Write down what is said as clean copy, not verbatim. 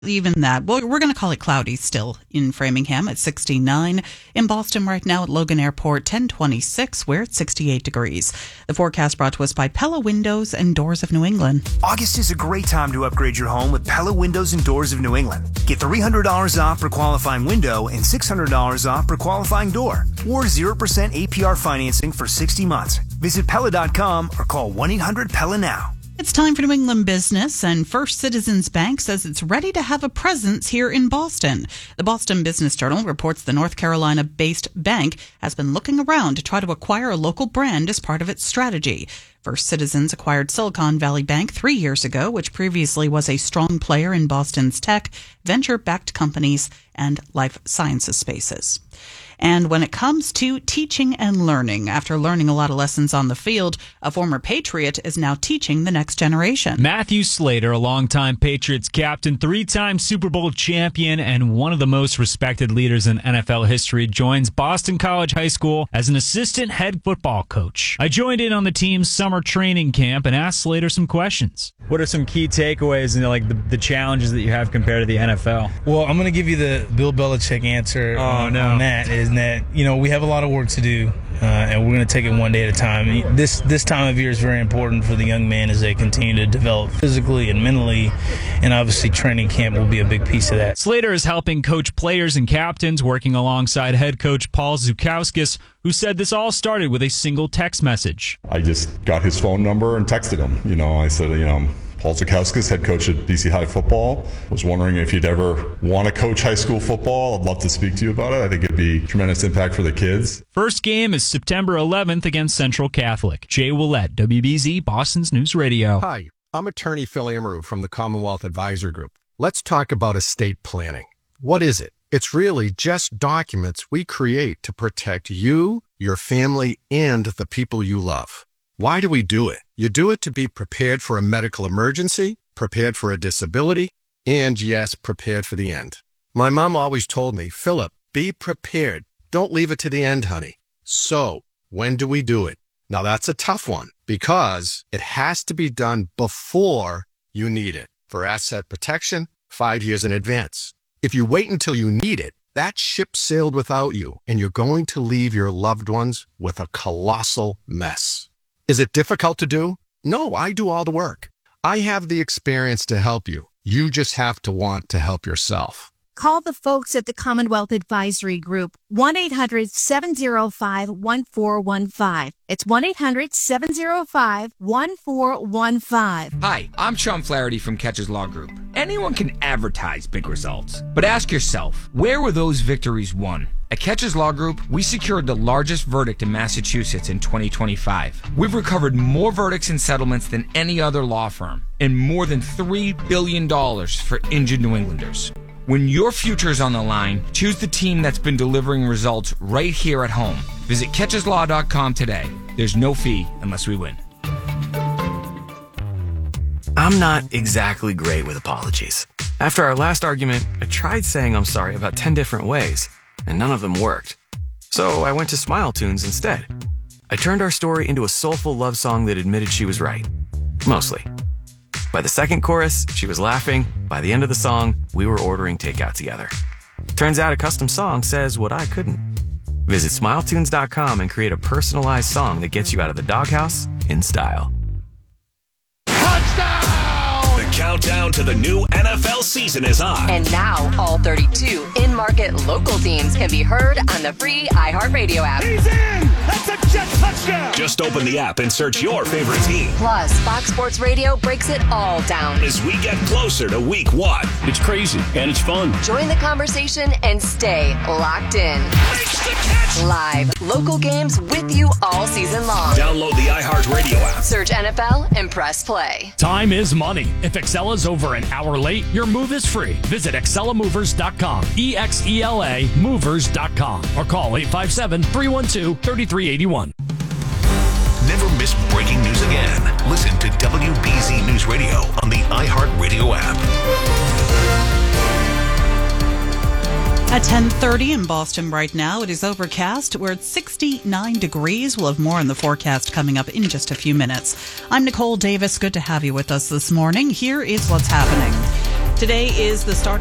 Even that. Well, we're going to call it cloudy still in Framingham at 69. In Boston right now at Logan Airport, 1026. We're at 68 degrees. The forecast brought to us by Pella Windows and Doors of New England. August is a great time to upgrade your home with Pella Windows and Doors of New England. Get $300 off per qualifying window and $600 off per qualifying door. Or 0% APR financing for 60 months. Visit Pella.com or call 1-800-PELLA now. It's time for New England business, and First Citizens Bank says it's ready to have a presence here in Boston. The Boston Business Journal reports the North Carolina-based bank has been looking around to try to acquire a local brand as part of its strategy. First Citizens acquired Silicon Valley Bank 3 years ago, which previously was a strong player in Boston's tech, venture-backed companies, and life sciences spaces. And when it comes to teaching and learning, after learning a lot of lessons on the field, a former Patriot is now teaching the next generation. Matthew Slater, a longtime Patriots captain, 3-time Super Bowl champion, and one of the most respected leaders in NFL history, joins Boston College High School as an assistant head football coach. I joined in on the team's summer training camp and asked Slater some questions. What are some key takeaways and the challenges that you have compared to the NFL? Well, I'm going to give you the Bill Belichick answer on that. Is that, we have a lot of work to do, and we're going to take it one day at a time. This time of year is very important for the young men as they continue to develop physically and mentally, and obviously training camp will be a big piece of that. Slater is helping coach players and captains, working alongside head coach Paul Zukowskis, who said this all started with a single text message. I just got his phone number and texted him. I said, Paul Zukowskis, head coach at BC High Football, was wondering if you'd ever want to coach high school football. I'd love to speak to you about it. I think it'd be a tremendous impact for the kids. First game is September 11th against Central Catholic. Jay Willett, WBZ, Boston's News Radio. Hi, I'm attorney Phil Amaru from the Commonwealth Advisor Group. Let's talk about estate planning. What is it? It's really just documents we create to protect you, your family, and the people you love. Why do we do it? You do it to be prepared for a medical emergency, prepared for a disability, and yes, prepared for the end. My mom always told me, Philip, be prepared. Don't leave it to the end, honey. So, when do we do it? Now that's a tough one because it has to be done before you need it. For asset protection, 5 years in advance. If you wait until you need it, that ship sailed without you, and you're going to leave your loved ones with a colossal mess. Is it difficult to do? No, I do all the work. I have the experience to help you. You just have to want to help yourself. Call the folks at the Commonwealth Advisory Group, 1-800-705-1415. It's 1-800-705-1415. Hi, I'm Sean Flaherty from Catches Law Group. Anyone can advertise big results, but ask yourself, where were those victories won? At Catches Law Group, we secured the largest verdict in Massachusetts in 2025. We've recovered more verdicts and settlements than any other law firm, and more than $3 billion for injured New Englanders. When your future is on the line, choose the team that's been delivering results right here at home. Visit catcheslaw.com today. There's no fee unless we win. I'm not exactly great with apologies. After our last argument, I tried saying I'm sorry about 10 different ways, and none of them worked. So I went to Smile Tunes instead. I turned our story into a soulful love song that admitted she was right. Mostly. By the second chorus, she was laughing. By the end of the song, we were ordering takeout together. Turns out a custom song says what I couldn't. Visit SmileTunes.com and create a personalized song that gets you out of the doghouse in style. Touchdown! The countdown to the new NFL season is on. And now, all 32 in-market local teams can be heard on the free iHeartRadio app. He's in! That's a Jet touchdown! Just open the app and search your favorite team. Plus, Fox Sports Radio breaks it all down as we get closer to week 1. It's crazy, and it's fun. Join the conversation and stay locked in. Makes the catch! Live, local games with you all season long. Download the iHeartRadio app. Search NFL and press play. Time is money. If Excella's over an hour late, your move is free. Visit ExcellaMovers.com, EXELA Movers.com, or call 857-312-3381. Never miss breaking news again. Listen to WBZ News Radio on the iHeartRadio app. At 10:30 in Boston right now, it is overcast. We're at 69 degrees. We'll have more on the forecast coming up in just a few minutes. I'm Nicole Davis. Good to have you with us this morning. Here is what's happening. Today is the start